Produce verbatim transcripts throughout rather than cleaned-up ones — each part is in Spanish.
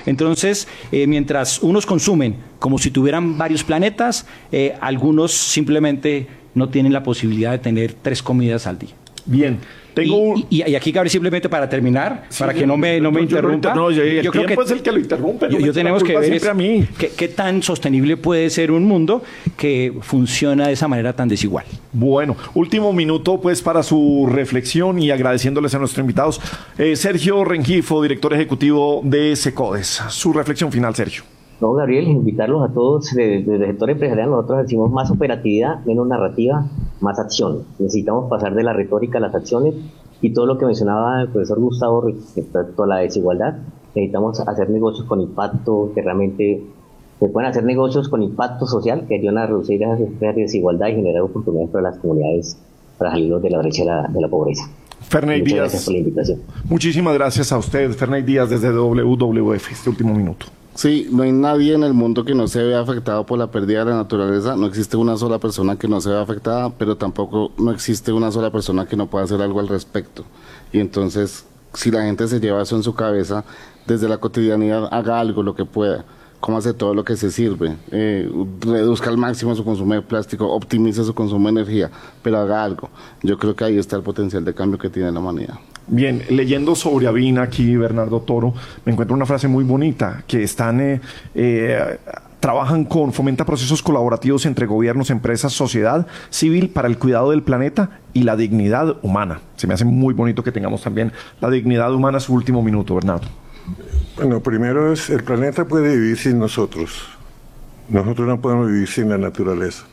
Entonces, eh, mientras unos consumen como si tuvieran varios planetas, eh, algunos simplemente no tienen la posibilidad de tener tres comidas al día. Bien. Tengo un... y, y, y aquí, Gabriel, simplemente para terminar, sí, para que no me, no me yo, interrumpa. No, yo, el yo creo que es el que lo interrumpe. Yo, no yo tenemos que ver es, a mí. qué, qué tan sostenible puede ser un mundo que funciona de esa manera tan desigual. Bueno, último minuto pues para su reflexión y agradeciéndoles a nuestros invitados. Eh, Sergio Rengifo, director ejecutivo de SECODES. Su reflexión final, Sergio. No, Gabriel, invitarlos a todos desde el sector empresarial. Nosotros decimos más operatividad, menos narrativa, más acción. Necesitamos pasar de la retórica a las acciones. Y todo lo que mencionaba el profesor Gustavo respecto a la desigualdad, necesitamos hacer negocios con impacto, que realmente se puedan hacer negocios con impacto social, que ayuden a reducir esa desigualdad y generar oportunidades para las comunidades, para salirnos de la brecha de la, de la pobreza. Ferney Muchas Díaz, gracias por la invitación. Muchísimas gracias a usted, Ferney Díaz, desde W W F, este último minuto. Sí, no hay nadie en el mundo que no se vea afectado por la pérdida de la naturaleza. No existe una sola persona que no se vea afectada, pero tampoco no existe una sola persona que no pueda hacer algo al respecto. Y entonces, si la gente se lleva eso en su cabeza, desde la cotidianidad haga algo, lo que pueda. Cómase todo lo que se sirve, eh, reduzca al máximo su consumo de plástico, optimice su consumo de energía, pero haga algo. Yo creo que ahí está el potencial de cambio que tiene la humanidad. Bien, leyendo sobre Avina aquí, Bernardo Toro, me encuentro una frase muy bonita, que están, eh, eh, trabajan con, fomenta procesos colaborativos entre gobiernos, empresas, sociedad civil para el cuidado del planeta y la dignidad humana. Se me hace muy bonito que tengamos también la dignidad humana, su último minuto, Bernardo. Bueno, primero es, el planeta puede vivir sin nosotros. Nosotros no podemos vivir sin la naturaleza.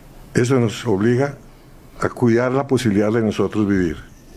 Eso nos obliga a cuidar la posibilidad de nosotros vivir.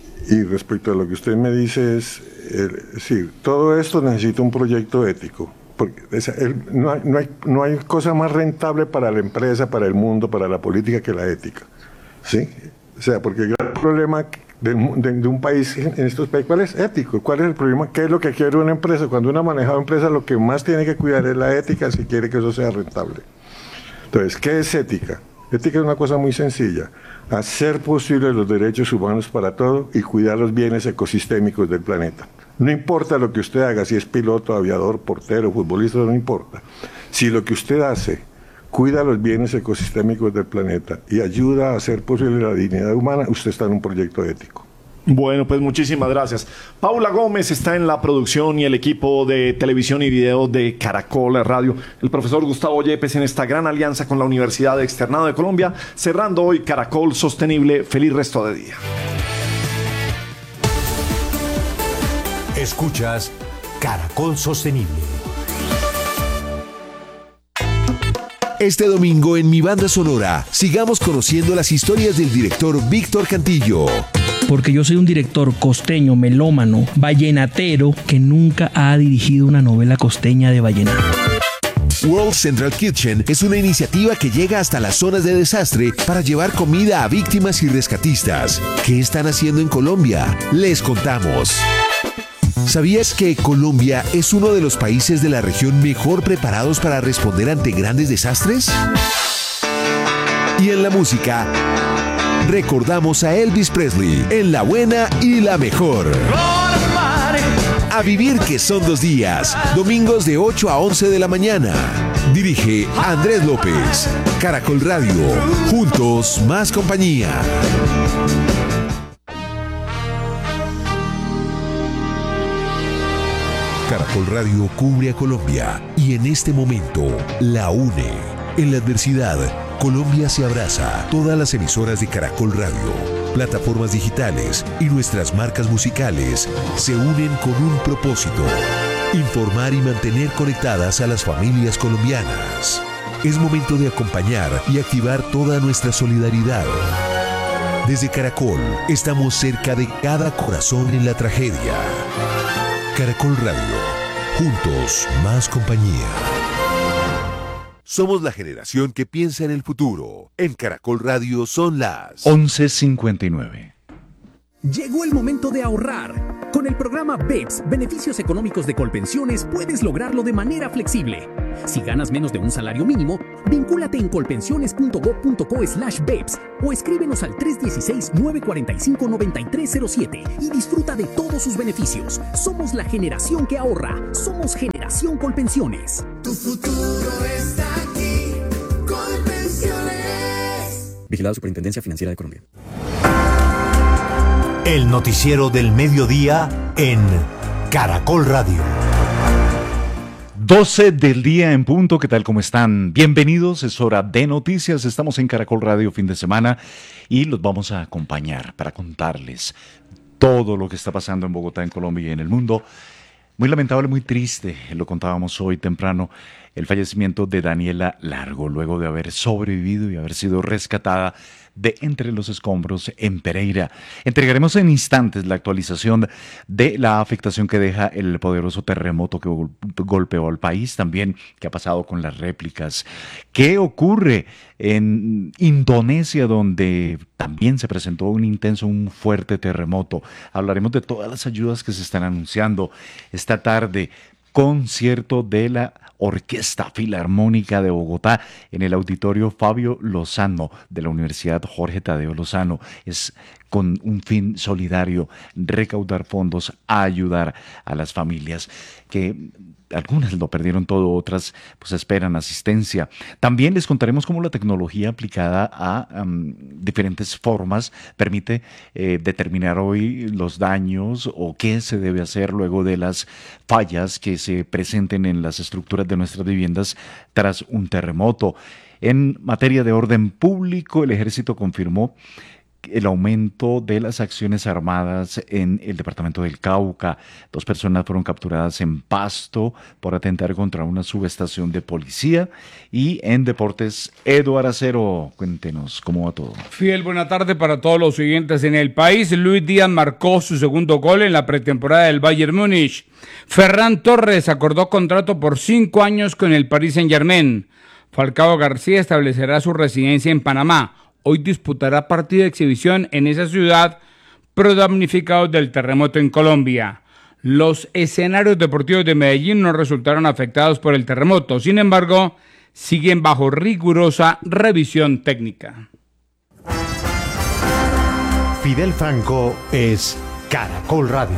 Y respecto a lo que usted me dice es, el, sí, todo esto necesita un proyecto ético, porque es, el, no, hay, no, hay, no hay cosa más rentable para la empresa, para el mundo, para la política que la ética, ¿sí? O sea, porque el gran problema de, de, de un país en estos países, ¿cuál es ético? ¿Cuál es el problema? ¿Qué es lo que quiere una empresa? Cuando una manejada empresa, lo que más tiene que cuidar es la ética si quiere que eso sea rentable. Entonces, ¿qué es ética? Ética es una cosa muy sencilla, hacer posible los derechos humanos para todo y cuidar los bienes ecosistémicos del planeta. No importa lo que usted haga, si es piloto, aviador, portero, futbolista, no importa. Si lo que usted hace cuida los bienes ecosistémicos del planeta y ayuda a hacer posible la dignidad humana, usted está en un proyecto ético. Bueno, pues muchísimas gracias. Paula Gómez está en la producción y el equipo de televisión y video de Caracol Radio. El profesor Gustavo Yepes en esta gran alianza con la Universidad Externado de Colombia, cerrando hoy Caracol Sostenible. Feliz resto de día. Escuchas Caracol Sostenible. Este domingo en Mi Banda Sonora, sigamos conociendo las historias del director Víctor Cantillo. Porque yo soy un director costeño, melómano, vallenatero, que nunca ha dirigido una novela costeña de vallenato. World Central Kitchen es una iniciativa que llega hasta las zonas de desastre para llevar comida a víctimas y rescatistas. ¿Qué están haciendo en Colombia? Les contamos. ¿Sabías que Colombia es uno de los países de la región mejor preparados para responder ante grandes desastres? Y en la música, recordamos a Elvis Presley en La Buena y la Mejor. A vivir que son dos días, domingos de ocho a once de la mañana. Dirige Andrés López. Caracol Radio, juntos más compañía. Caracol Radio cubre a Colombia y en este momento la une. En la adversidad, Colombia se abraza. Todas las emisoras de Caracol Radio, plataformas digitales y nuestras marcas musicales se unen con un propósito: informar y mantener conectadas a las familias colombianas. Es momento de acompañar y activar toda nuestra solidaridad. Desde Caracol, estamos cerca de cada corazón en la tragedia. Caracol Radio, juntos más compañía. Somos la generación que piensa en el futuro. En Caracol Radio son las once cincuenta y nueve. Llegó el momento de ahorrar. Con el programa B E P S, Beneficios Económicos de Colpensiones, puedes lograrlo de manera flexible. Si ganas menos de un salario mínimo, vincúlate en colpensiones punto gob punto co slash B E P S o escríbenos al tres uno seis, nueve cuatro cinco, nueve tres cero siete y disfruta de todos sus beneficios. Somos la generación que ahorra. Somos Generación Colpensiones. Tu futuro está aquí. Colpensiones. Vigilado Superintendencia Financiera de Colombia. El noticiero del mediodía en Caracol Radio. doce del día en punto, ¿qué tal? ¿Cómo están? Bienvenidos, es hora de noticias, estamos en Caracol Radio fin de semana y los vamos a acompañar para contarles todo lo que está pasando en Bogotá, en Colombia y en el mundo. Muy lamentable, muy triste, lo contábamos hoy temprano, el fallecimiento de Daniela Largo, luego de haber sobrevivido y haber sido rescatada de entre los escombros en Pereira. Entregaremos en instantes la actualización de la afectación que deja el poderoso terremoto que gol- golpeó al país, también qué ha pasado con las réplicas, qué ocurre en Indonesia, donde también se presentó un intenso, un fuerte terremoto. Hablaremos de todas las ayudas que se están anunciando esta tarde. Concierto de la Orquesta Filarmónica de Bogotá en el Auditorio Fabio Lozano de la Universidad Jorge Tadeo Lozano. Es con un fin solidario, recaudar fondos a ayudar a las familias que algunas lo perdieron todo, otras pues esperan asistencia. También les contaremos cómo la tecnología aplicada a um, diferentes formas permite eh, determinar hoy los daños o qué se debe hacer luego de las fallas que se presenten en las estructuras de nuestras viviendas tras un terremoto. En materia de orden público, el Ejército confirmó el aumento de las acciones armadas en el departamento del Cauca. Dos personas fueron capturadas en Pasto por atentar contra una subestación de policía. Y en deportes, Eduardo Acero, cuéntenos cómo va todo. Fidel, buena tarde para todos los siguientes en el país. Luis Díaz marcó su segundo gol en la pretemporada del Bayern Múnich. Ferran Torres acordó contrato por cinco años con el Paris Saint-Germain. Falcao García establecerá su residencia en Panamá. Hoy disputará partido de exhibición en esa ciudad, pero damnificados del terremoto en Colombia. Los escenarios deportivos de Medellín no resultaron afectados por el terremoto, sin embargo, siguen bajo rigurosa revisión técnica. Fidel Franco es Caracol Radio.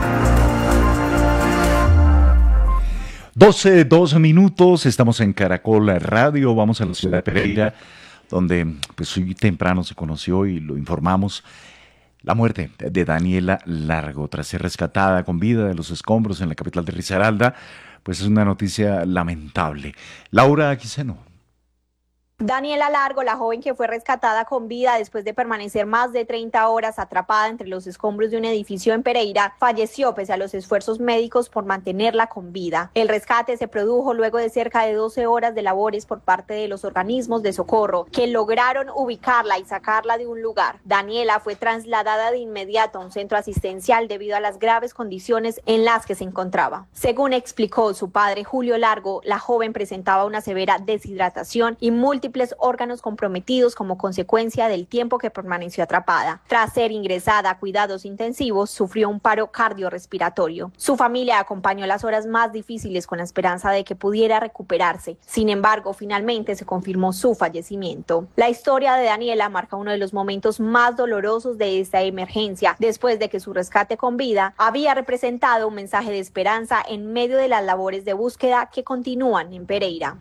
doce, doce minutos, estamos en Caracol Radio, vamos a la ciudad de Pereira, donde pues hoy temprano se conoció y lo informamos, la muerte de Daniela Largo tras ser rescatada con vida de los escombros en la capital de Risaralda. Pues es una noticia lamentable. Laura Quiseno. Daniela Largo, la joven que fue rescatada con vida después de permanecer más de treinta horas atrapada entre los escombros de un edificio en Pereira, falleció pese a los esfuerzos médicos por mantenerla con vida. El rescate se produjo luego de cerca de doce horas de labores por parte de los organismos de socorro, que lograron ubicarla y sacarla de un lugar. Daniela fue trasladada de inmediato a un centro asistencial debido a las graves condiciones en las que se encontraba. Según explicó su padre Julio Largo, la joven presentaba una severa deshidratación y múltiples múltiples órganos comprometidos como consecuencia del tiempo que permaneció atrapada. Tras ser ingresada a cuidados intensivos, sufrió un paro cardiorrespiratorio. Su familia acompañó las horas más difíciles con la esperanza de que pudiera recuperarse. Sin embargo, finalmente se confirmó su fallecimiento. La historia de Daniela marca uno de los momentos más dolorosos de esta emergencia, después de que su rescate con vida había representado un mensaje de esperanza en medio de las labores de búsqueda que continúan en Pereira.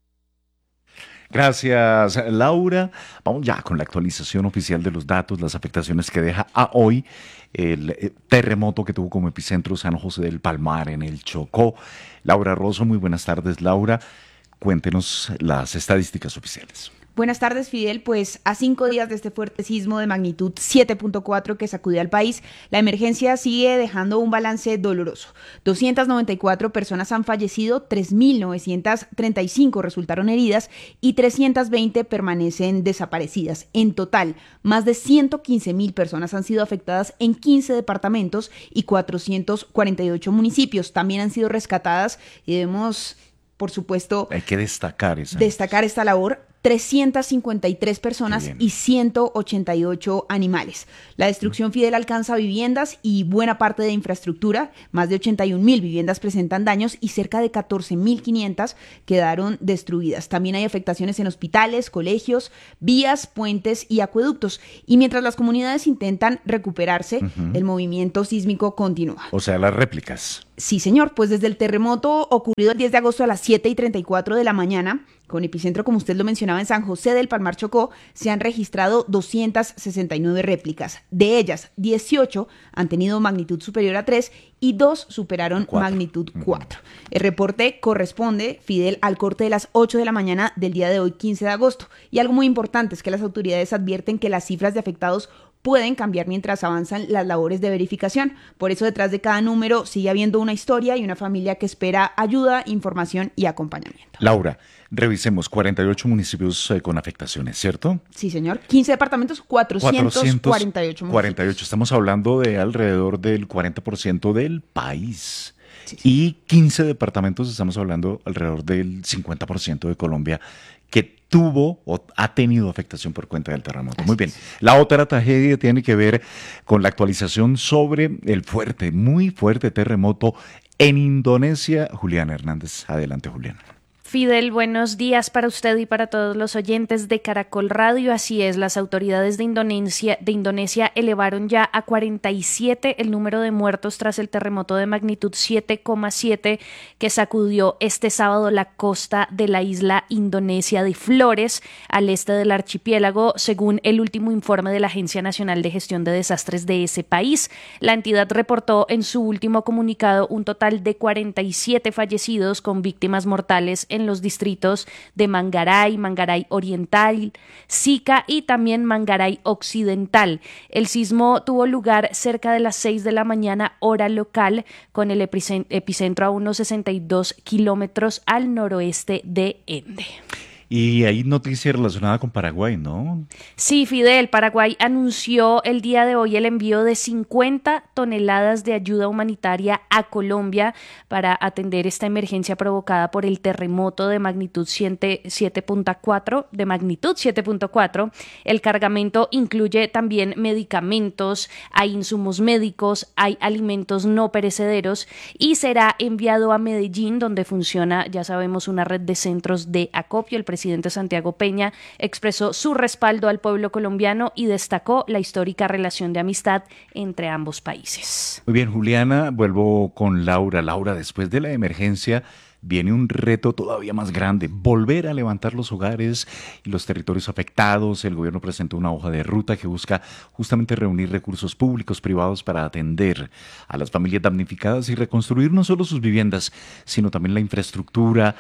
Gracias, Laura. Vamos ya con la actualización oficial de los datos, las afectaciones que deja a hoy el terremoto que tuvo como epicentro San José del Palmar en el Chocó. Laura Rosso, muy buenas tardes, Laura. Cuéntenos las estadísticas oficiales. Buenas tardes, Fidel. Pues a cinco días de este fuerte sismo de magnitud siete punto cuatro que sacudió al país, la emergencia sigue dejando un balance doloroso. doscientas noventa y cuatro personas han fallecido, tres mil novecientas treinta y cinco resultaron heridas y trescientas veinte permanecen desaparecidas. En total, más de ciento quince mil personas han sido afectadas en quince departamentos y cuatrocientos cuarenta y ocho municipios. También han sido rescatadas y debemos, por supuesto, hay que destacar esa destacar esta labor. trescientas cincuenta y tres personas y ciento ochenta y ocho animales. La destrucción, Fidel, alcanza viviendas y buena parte de infraestructura. Más de ochenta y un mil viviendas presentan daños y cerca de catorce mil quinientas quedaron destruidas. También hay afectaciones en hospitales, colegios, vías, puentes y acueductos. Y mientras las comunidades intentan recuperarse, uh-huh. el movimiento sísmico continúa. O sea, las réplicas. Sí, señor, pues desde el terremoto ocurrido el diez de agosto a las siete y treinta y cuatro de la mañana, con epicentro, como usted lo mencionaba, en San José del Palmar, Chocó, se han registrado doscientas sesenta y nueve réplicas. De ellas, dieciocho han tenido magnitud superior a tres y dos superaron cuatro. magnitud cuatro. El reporte corresponde, Fidel, al corte de las ocho de la mañana del día de hoy, quince de agosto. Y algo muy importante es que las autoridades advierten que las cifras de afectados pueden cambiar mientras avanzan las labores de verificación. Por eso detrás de cada número sigue habiendo una historia y una familia que espera ayuda, información y acompañamiento. Laura, revisemos cuarenta y ocho municipios eh, con afectaciones, ¿cierto? Sí, señor. quince departamentos, cuatrocientos cuarenta y ocho municipios. cuarenta y ocho. Estamos hablando de alrededor del cuarenta por ciento del país. Sí, sí. Y quince departamentos, estamos hablando alrededor del cincuenta por ciento de Colombia, que tuvo o ha tenido afectación por cuenta del terremoto. Así muy bien. Es. La otra tragedia tiene que ver con la actualización sobre el fuerte, muy fuerte terremoto en Indonesia. Juliana Hernández, adelante, Juliana. Fidel, buenos días para usted y para todos los oyentes de Caracol Radio. Así es, las autoridades de Indonesia, de Indonesia elevaron ya a cuarenta y siete el número de muertos tras el terremoto de magnitud siete coma siete que sacudió este sábado la costa de la isla indonesia de Flores, al este del archipiélago, según el último informe de la Agencia Nacional de Gestión de Desastres de ese país. La entidad reportó en su último comunicado un total de cuarenta y siete fallecidos con víctimas mortales en los distritos de Mangaray, Mangaray Oriental, Sica y también Mangaray Occidental. El sismo tuvo lugar cerca de las seis de la mañana hora local, con el epicentro a unos sesenta y dos kilómetros al noroeste de Ende. Y hay noticia relacionada con Paraguay, ¿no? Sí, Fidel, Paraguay anunció el día de hoy el envío de cincuenta toneladas de ayuda humanitaria a Colombia para atender esta emergencia provocada por el terremoto de magnitud siete punto cuatro, de magnitud siete punto cuatro. El cargamento incluye también medicamentos, hay insumos médicos, hay alimentos no perecederos y será enviado a Medellín, donde funciona, ya sabemos, una red de centros de acopio. El presidente Santiago Peña expresó su respaldo al pueblo colombiano y destacó la histórica relación de amistad entre ambos países. Muy bien, Juliana, vuelvo con Laura. Laura, después de la emergencia viene un reto todavía más grande, volver a levantar los hogares y los territorios afectados. El gobierno presentó una hoja de ruta que busca justamente reunir recursos públicos, privados para atender a las familias damnificadas y reconstruir no solo sus viviendas, sino también la infraestructura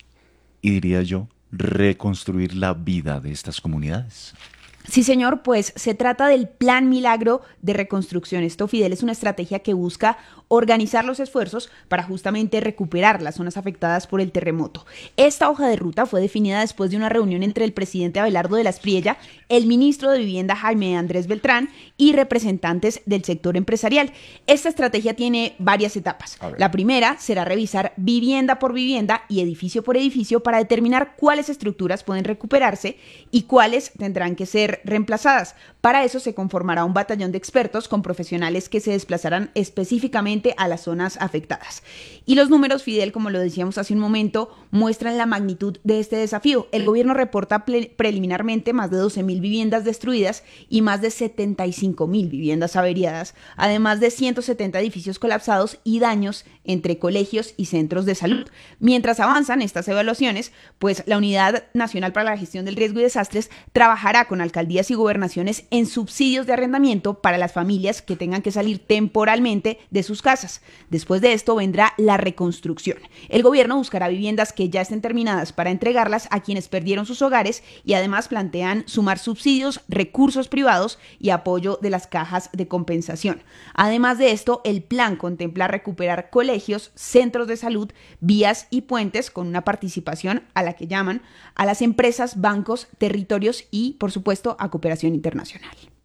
y, diría yo, reconstruir la vida de estas comunidades. Sí, señor, pues se trata del Plan Milagro de Reconstrucción. Esto, Fidel, es una estrategia que busca organizar los esfuerzos para justamente recuperar las zonas afectadas por el terremoto. Esta hoja de ruta fue definida después de una reunión entre el presidente Abelardo de la Espriella, el ministro de Vivienda Jaime Andrés Beltrán y representantes del sector empresarial. Esta estrategia tiene varias etapas. La primera será revisar vivienda por vivienda y edificio por edificio para determinar cuáles estructuras pueden recuperarse y cuáles tendrán que ser reemplazadas. Para eso se conformará un batallón de expertos con profesionales que se desplazarán específicamente a las zonas afectadas. Y los números, Fidel, como lo decíamos hace un momento, muestran la magnitud de este desafío. El gobierno reporta pre- preliminarmente más de doce mil viviendas destruidas y más de setenta y cinco mil viviendas averiadas, además de ciento setenta edificios colapsados y daños entre colegios y centros de salud. Mientras avanzan estas evaluaciones, pues la Unidad Nacional para la Gestión del Riesgo y Desastres trabajará con alcaldías y gobernaciones en subsidios de arrendamiento para las familias que tengan que salir temporalmente de sus casas. Después de esto vendrá la reconstrucción. El gobierno buscará viviendas que ya estén terminadas para entregarlas a quienes perdieron sus hogares y además plantean sumar subsidios, recursos privados y apoyo de las cajas de compensación. Además de esto, el plan contempla recuperar colegios, centros de salud, vías y puentes con una participación a la que llaman a las empresas, bancos, territorios y, por supuesto, a cooperación internacional.